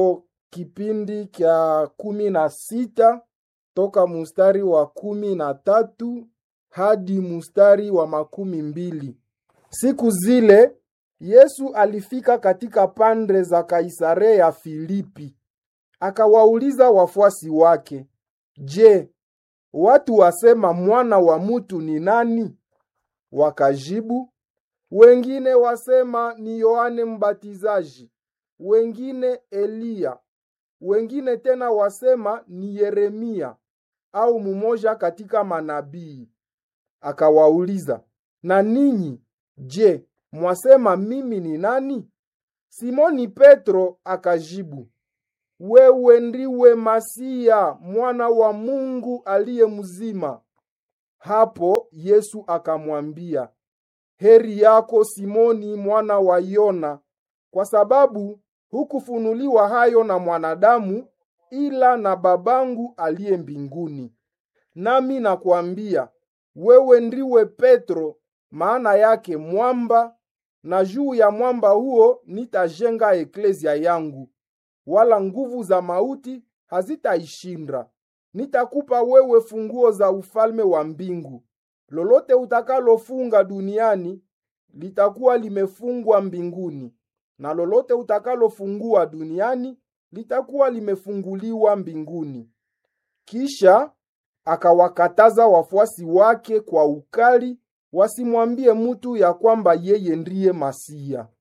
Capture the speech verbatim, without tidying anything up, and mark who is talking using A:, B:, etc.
A: Kipindi kya kumi na sita toka mustari wa kumi na tatu hadi mustari wa makumi mbili. Siku zile Yesu alifika katika pande za Kaisarea Filipi. Akawauliza wafuasi wake, "Je, watu wasema mwana wa mutu ni nani?" Wakajibu, "Wengine wasema ni Yohane Mbatizaji, wengine Eliya, wengine tena wasema ni Yeremia au mmoja katika manabii." Akawauliza, "Na ninyi, je, mwasema mimi ni nani?" Simoni Petro akajibu, "Wewe ndiwe Masia, mwana wa Mungu aliye mzima." Hapo Yesu akamwambia, "Heri yako Simoni mwana wa Yona, kwa sababu hukufunuliwa hayo na mwanadamu, ila na babangu aliye mbinguni. Nami nakuambia, wewe ndiwe Petro, maana yake mwamba, na juu ya mwamba huo nitajenga eklezia yangu, wala nguvu za mauti hazitaishinda. Nitakupa wewe funguo za ufalme wa mbingu. Lolote utakalofunga duniani litakuwa limefungwa mbinguni, na lolote utakalofungua duniani litakuwa limefunguliwa mbinguni." Kisha akawakataza wafuasi wake kwa ukali wasimwambie mtu ya kwamba yeye ndiye Masia.